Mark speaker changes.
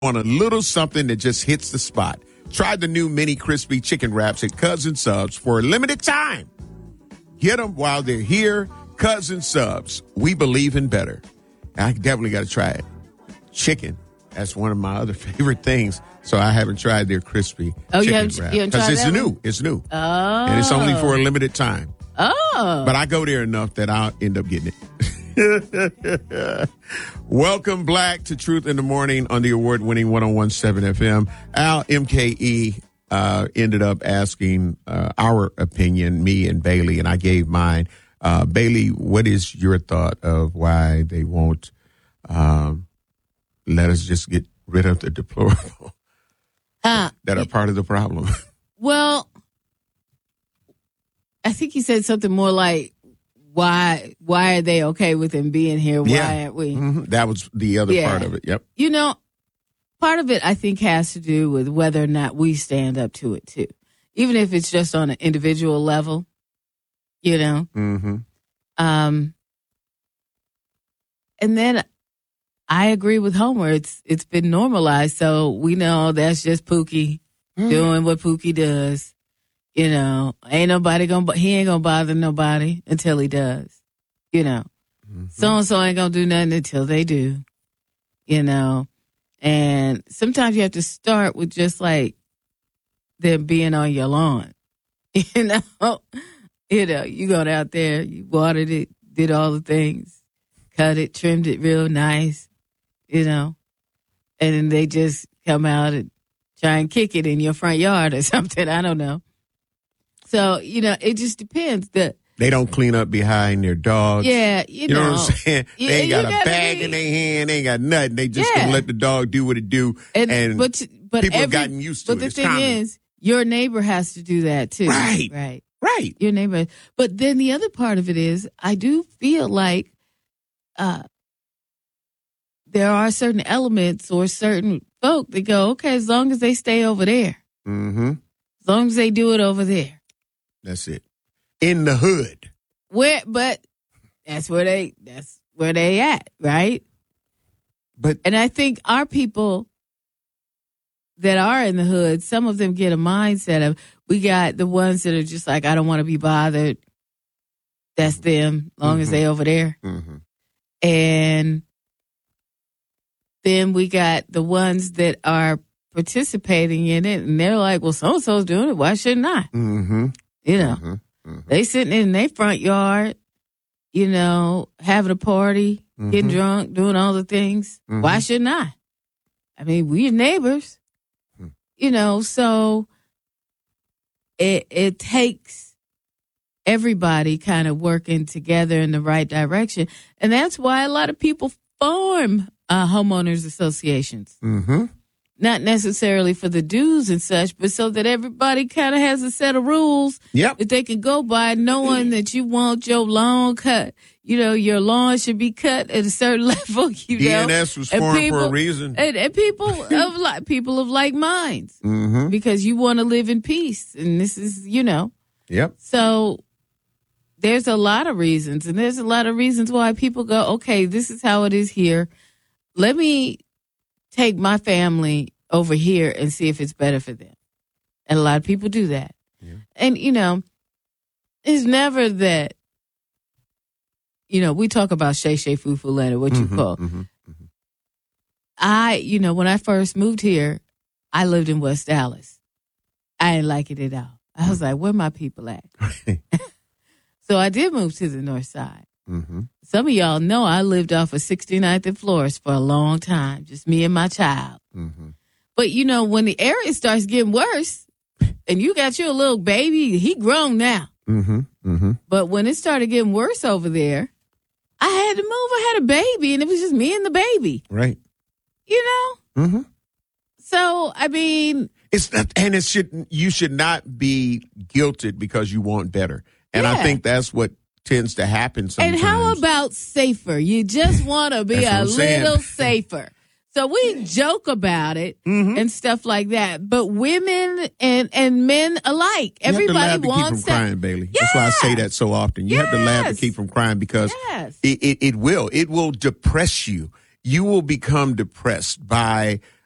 Speaker 1: on a little something that just hits the spot. Try the new mini crispy chicken wraps at Cousin Subs for a limited time. Get them while they're here. Cousin Subs. We believe in better. I definitely got to try it. Chicken. That's one of my other favorite things. So I haven't tried their crispy chicken wrap. Because it's new. It's new.
Speaker 2: Oh.
Speaker 1: And it's only for a limited time.
Speaker 2: Oh.
Speaker 1: But I go there enough that I'll end up getting it. Welcome, Black, to Truth in the Morning on the award-winning 101.7 FM. Al MKE ended up asking our opinion, me and Bailey, and I gave mine. Bailey, what is your thought of why they won't let us just get rid of the deplorable that are part of the problem?
Speaker 2: Well, I think he said something more like, why are they okay with him being here? Why aren't we?
Speaker 1: Mm-hmm. That was the other part of it. Yep.
Speaker 2: You know, part of it I think has to do with whether or not we stand up to it too. Even if it's just on an individual level, you know.
Speaker 1: Mm-hmm.
Speaker 2: And then I agree with Homer. It's been normalized, so we know that's just Pookie doing what Pookie does. You know, he ain't gonna bother nobody until he does. You know, so-and-so ain't gonna do nothing until they do. You know, and sometimes you have to start with just like them being on your lawn. You know, you got out there, you watered it, did all the things, cut it, trimmed it real nice, you know, and then they just come out and try and kick it in your front yard or something. I don't know. So, you know, it just depends.
Speaker 1: They don't clean up behind their dogs.
Speaker 2: Yeah,
Speaker 1: you know what I'm saying? They ain't got a bag in their hand. They ain't got nothing. They just gonna let the dog do what it do. But people have gotten used to it.
Speaker 2: But the thing is, your neighbor has to do that too.
Speaker 1: Right.
Speaker 2: Your neighbor. But then the other part of it is, I do feel like there are certain elements or certain folk that go, okay, as long as they stay over there.
Speaker 1: Mm-hmm.
Speaker 2: As long as they do it over there.
Speaker 1: That's it. In the hood.
Speaker 2: But that's where they at, right? And I think our people that are in the hood, some of them get a mindset of, we got the ones that are just like, I don't want to be bothered. That's them, long as they over there.
Speaker 1: Mm-hmm.
Speaker 2: And then we got the ones that are participating in it, and they're like, well, so-and-so's doing it. Why shouldn't I?
Speaker 1: Mm-hmm.
Speaker 2: You know, they sitting in their front yard, you know, having a party, getting drunk, doing all the things. Why shouldn't I? I mean, we're neighbors, you know, so it takes everybody kind of working together in the right direction. And that's why a lot of people form homeowners associations.
Speaker 1: Mm-hmm.
Speaker 2: Not necessarily for the dues and such, but so that everybody kind of has a set of rules that they can go by, knowing that you want your lawn cut. You know, your lawn should be cut at a certain level. You know,
Speaker 1: DNS was formed for a reason,
Speaker 2: and people of like minds, because you want to live in peace, and this is, you know, So there's a lot of reasons, and there's a lot of reasons why people go, okay, this is how it is here. Let me take my family over here and see if it's better for them. And a lot of people do that. Yeah. And, you know, it's never that, you know, we talk about Shay Fufu Leonard, what you call. You know, when I first moved here, I lived in West Dallas. I didn't like it at all. I was like, where my people at? So I did move to the north side. Some of y'all know I lived off of 69th and Florist for a long time, just me and my child. But, you know, when the area starts getting worse and you got your little baby, he grown now. But when it started getting worse over there, I had to move. I had a baby, and it was just me and the baby.
Speaker 1: Right.
Speaker 2: You know? So, I mean...
Speaker 1: It's not, and you should not be guilted because you want better. And I think that's what tends to happen sometimes.
Speaker 2: And how about safer? You just want to be a little safer. So we joke about it and stuff like that. But women and men alike, everybody wants
Speaker 1: to keep from crying, Bailey. That's why I say that so often. You have to laugh to keep from crying, because it will depress you. You will become depressed by